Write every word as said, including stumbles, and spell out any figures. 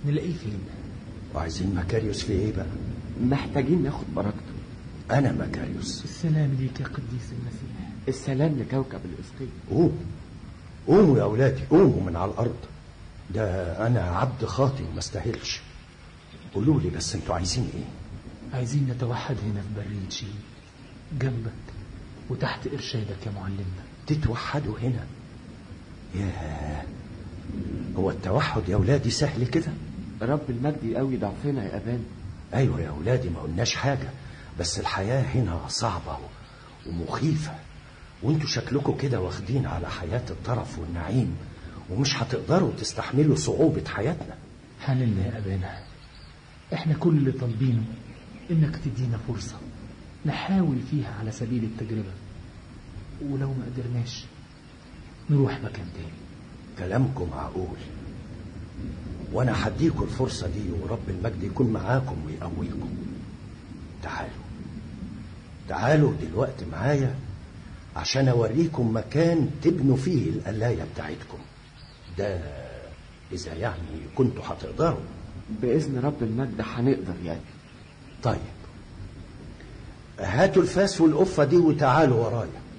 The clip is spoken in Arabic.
نلاقيه فين؟ وعايزين مكاريوس في ايه بقى؟ محتاجين ناخد بركته. انا مكاريوس. السلام ليك يا قديس المسيح. السلام لكوكب الإسقيط. قوموا قوموا يا اولادي، قوموا من على الارض. ده انا عبد خاطئ ما استاهلش. قولوا لي بس انتوا عايزين ايه؟ عايزين نتوحد هنا في برية شيل جنبك وتحت إرشادك يا معلمنا. تتوحدوا هنا؟ ياه، هو التوحد يا اولادي سهل كده؟ رب المجد يقوي ضعفنا يا أبانا. ايوه يا اولادي، ما قلناش حاجة، بس الحياة هنا صعبة ومخيفة، وانتوا شكلكم كده واخدين على حياة الطرف والنعيم، ومش هتقدروا تستحملوا صعوبة حياتنا. حنلنا يا أبانا، احنا كل اللي طالبينه انك تدينا فرصة نحاول فيها على سبيل التجربة، ولو ما قدرناش نروح مكان تاني. كلامكم معقول، وانا هديكم الفرصة دي، ورب المجد يكون معاكم ويقويكم. تعالوا تعالوا دلوقتي معايا عشان اوريكم مكان تبنوا فيه القلاية بتاعتكم، ده اذا يعني كنتوا هتقدروا. بإذن رب المجد هنقدر يعني. طيب، هاتوا الفاس والقفة دي وتعالوا ورايا.